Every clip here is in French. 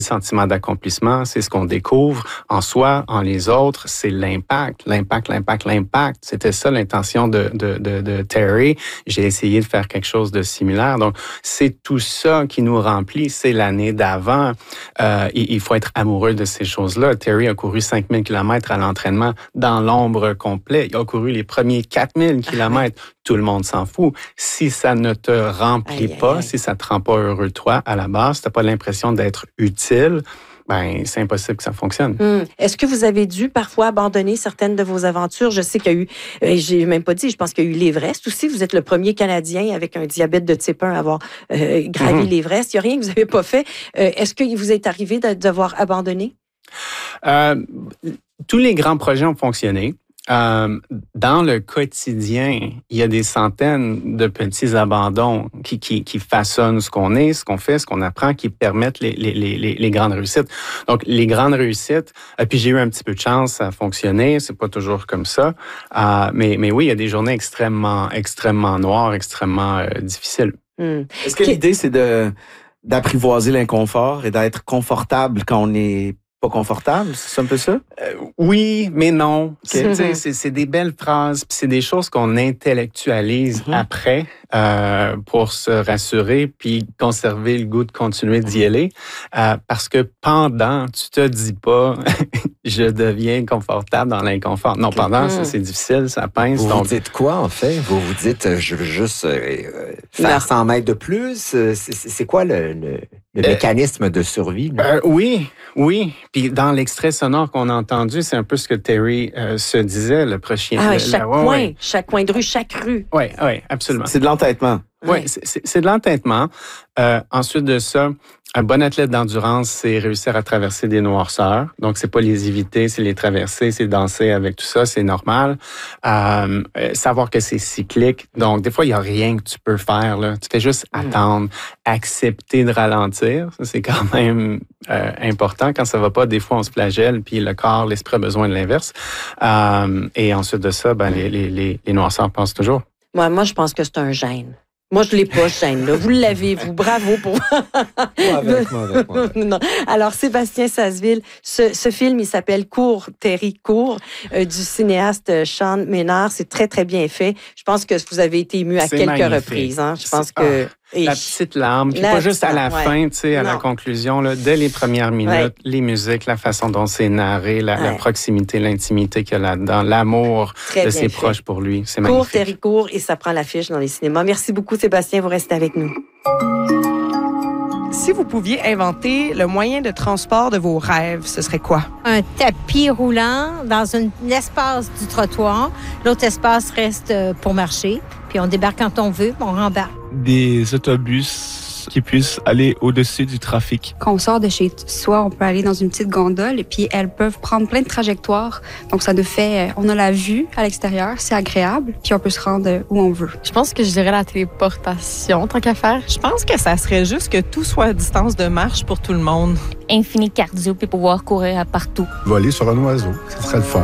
Sentiment d'accomplissement, c'est ce qu'on découvre en soi, en les autres, c'est l'impact. C'était ça l'intention de Terry. J'ai essayé de faire quelque chose de similaire. Donc, c'est tout ça qui nous remplit. C'est l'année d'avant. Il faut être amoureux de ces choses-là. Terry a couru 5000 km à l'entraînement dans l'ombre complet. Il a couru les premiers 4000 km. Tout le monde s'en fout. Si ça ne te remplit pas, si ça te rend pas heureux toi à la base, si t'as pas l'impression d'être utile, ben c'est impossible que ça fonctionne. Est-ce que vous avez dû parfois abandonner certaines de vos aventures? Je sais qu'il y a eu, j'ai même pas dit, je pense qu'il y a eu l'Everest aussi. Vous êtes le premier Canadien avec un diabète de type 1 à avoir gravi l'Everest. Il n'y a rien que vous n'avez pas fait. Est-ce qu'il vous est arrivé de devoir abandonner? Tous les grands projets ont fonctionné. Dans le quotidien, il y a des centaines de petits abandons qui façonnent ce qu'on est, ce qu'on fait, ce qu'on apprend, qui permettent les grandes réussites. Donc, les grandes réussites, puis j'ai eu un petit peu de chance, ça a fonctionné, c'est pas toujours comme ça. Mais oui, il y a des journées extrêmement noires, extrêmement difficiles. Est-ce que l'idée, c'est d'apprivoiser l'inconfort et d'être confortable quand on est pas confortable? C'est un peu ça? Oui, mais non. C'est des belles phrases, puis c'est des choses qu'on intellectualise après pour se rassurer puis conserver le goût de continuer d'y aller. Parce que pendant, tu te dis pas je deviens confortable dans l'inconfort. Non, pendant, ça, c'est difficile, ça pince. Vous dites quoi, en fait? Vous vous dites, je veux juste faire 100 mètres de plus? C'est quoi le mécanisme de survie? Oui. Puis dans l'extrait sonore qu'on a entendu, c'est un peu ce que Terry se disait, le prochain. Chaque coin de rue, chaque rue. Oui, absolument. C'est de l'entêtement. Oui, c'est de l'entêtement. Ensuite de ça, un bon athlète d'endurance, c'est réussir à traverser des noirceurs. Donc, c'est pas les éviter, c'est les traverser, c'est danser avec tout ça, c'est normal. Savoir que c'est cyclique. Donc, des fois, il y a rien que tu peux faire, là. Tu fais juste attendre, accepter de ralentir. Ça, c'est quand même important. Quand ça va pas, des fois, on se flagelle, puis le corps, l'esprit a besoin de l'inverse. Et ensuite de ça, les noirceurs passent toujours. Moi, je pense que c'est un gène. Moi, je l'ai pas, ce gène-là. Vous l'avez, vous. Bravo pour... Moi. Non. Alors, Sébastien Sasseville, ce film, il s'appelle Cours, Terry, cours, du cinéaste Sean Ménard. C'est très, très bien fait. Je pense que vous avez été ému à quelques reprises. Hein? Je pense que... La petite larme, puis pas juste à la fin, tu sais, à la conclusion, là, dès les premières minutes, les musiques, la façon dont c'est narré, la proximité, l'intimité qu'il y a là-dedans, l'amour de ses proches pour lui, c'est magnifique. Cours, Terry, cours, et ça prend l'affiche dans les cinémas. Merci beaucoup, Sébastien, vous restez avec nous. Si vous pouviez inventer le moyen de transport de vos rêves, ce serait quoi? Un tapis roulant dans un espace du trottoir. L'autre espace reste pour marcher. Puis on débarque quand on veut, on rembarque. Des autobus qui puissent aller au-dessus du trafic. Quand on sort de chez soi, on peut aller dans une petite gondole et puis elles peuvent prendre plein de trajectoires. Donc ça nous fait, on a la vue à l'extérieur, c'est agréable, puis on peut se rendre où on veut. Je pense que je dirais la téléportation, tant qu'à faire. Je pense que ça serait juste que tout soit à distance de marche pour tout le monde. Infini cardio, puis pouvoir courir partout. Voler sur un oiseau, ça serait le fun.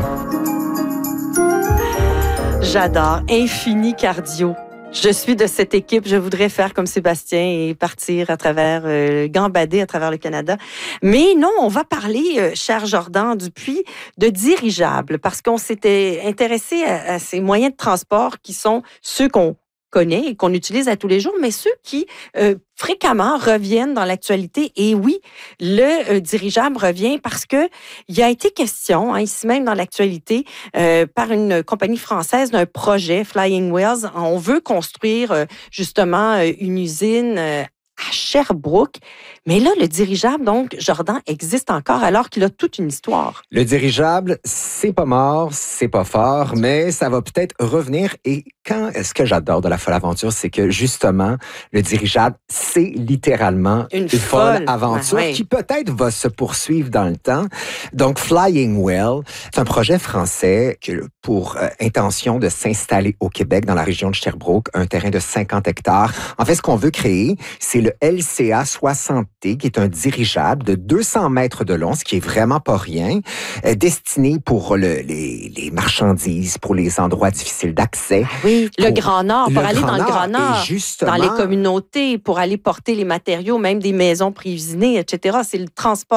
J'adore. Infini cardio. Je suis de cette équipe. Je voudrais faire comme Sébastien et partir à travers, gambader à travers le Canada. Mais non, on va parler, cher Jordan Dupuis, de dirigeables parce qu'on s'était intéressé à ces moyens de transport qui sont ceux qu'on connaît et qu'on utilise à tous les jours, mais ceux qui fréquemment reviennent dans l'actualité. Et oui, le dirigeable revient parce que il a été question, ici même dans l'actualité, par une compagnie française d'un projet, Flying Wheels. On veut construire justement une usine à Sherbrooke. Mais là, le dirigeable, donc, Jordan, existe encore alors qu'il a toute une histoire. Le dirigeable, c'est pas mort, c'est pas fort, mais ça va peut-être revenir. Et ce que j'adore de la folle aventure, c'est que justement, le dirigeable, c'est littéralement une folle aventure qui peut-être va se poursuivre dans le temps. Donc, Flying Well, c'est un projet français pour intention de s'installer au Québec, dans la région de Sherbrooke, un terrain de 50 hectares. En fait, ce qu'on veut créer, c'est le LCA 60T, qui est un dirigeable de 200 mètres de long, ce qui est vraiment pas rien, destiné pour les marchandises, pour les endroits difficiles d'accès. Ah oui, le Grand Nord, pour aller dans le Grand Nord, justement, dans les communautés, pour aller porter les matériaux, même des maisons préusinées, etc. C'est le transport